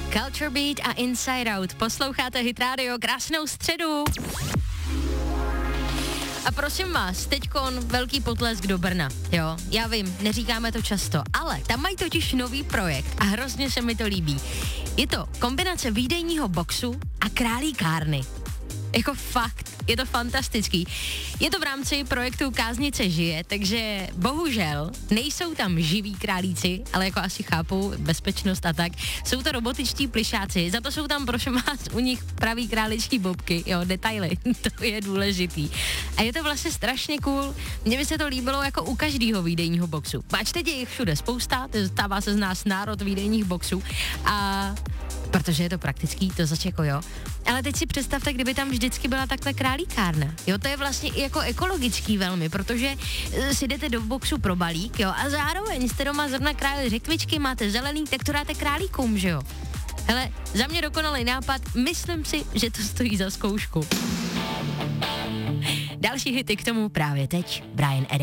Culture Beat a Inside Out. Posloucháte Hit Radio, krásnou středu. A prosím vás, teďkon velký potlesk do Brna, jo, já vím, neříkáme to často, ale tam mají totiž nový projekt a hrozně se mi to líbí. Je to kombinace výdejního boxu a králíkárny. Jako fakt, je to fantastický. Je to v rámci projektu Káznice žije, takže bohužel nejsou tam živí králíci, ale jako asi chápou bezpečnost a tak. Jsou to robotičtí plišáci, za to jsou tam prosím vás u nich pravý králičí bobky, jo, detaily, to je důležitý. A je to vlastně strašně cool, mně by se to líbilo jako u každého výdejního boxu. Pač teď je jich všude spousta, stává se z nás národ výdejních boxů a protože je to praktický, to začeko jo. Ale teď si představte, kdyby tam vždycky byla takhle králíkárna. Jo, to je vlastně i jako ekologický velmi, protože si jdete do boxu pro balík, jo, a zároveň jste doma zrovna králi řekvičky, máte zelený, tak to dáte králíkům, že jo. Hele, za mě dokonalý nápad, myslím si, že to stojí za zkoušku. Další hity k tomu právě teď, Brian Adams.